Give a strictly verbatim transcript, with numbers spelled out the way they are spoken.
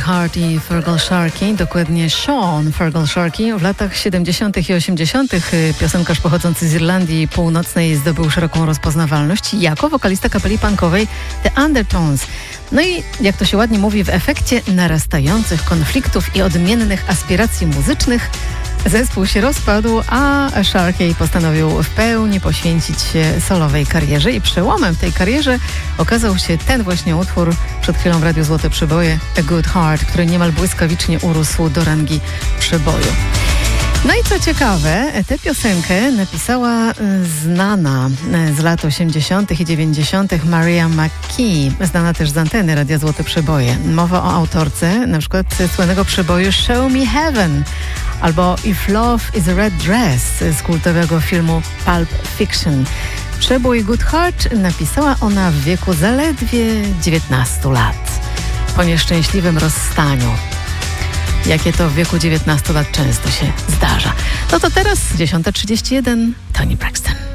Heart i Feargal Sharkey, dokładnie Sean Feargal Sharkey. W latach siedemdziesiątych i osiemdziesiątych piosenkarz pochodzący z Irlandii Północnej zdobył szeroką rozpoznawalność jako wokalista kapeli punkowej The Undertones. No i jak to się ładnie mówi, w efekcie narastających konfliktów i odmiennych aspiracji muzycznych zespół się rozpadł, a Sharkey postanowił w pełni poświęcić się solowej karierze i przełomem w tej karierze okazał się ten właśnie utwór przed chwilą w Radiu Złote Przyboje A Good Heart, który niemal błyskawicznie urósł do rangi przyboju. No i co ciekawe, tę piosenkę napisała znana z lat osiemdziesiątych i dziewięćdziesiątych Maria McKee, znana też z anteny Radia Złote Przyboje. Mowa o autorce na przykład słynnego przyboju Show Me Heaven albo If Love is a Red Dress z kultowego filmu Pulp Fiction. Przebój Good Heart napisała ona w wieku zaledwie dziewiętnastu lat. Po nieszczęśliwym rozstaniu. Jakie to w wieku dziewiętnastu lat często się zdarza. No to teraz dziesiąta trzydzieści jeden, Toni Braxton.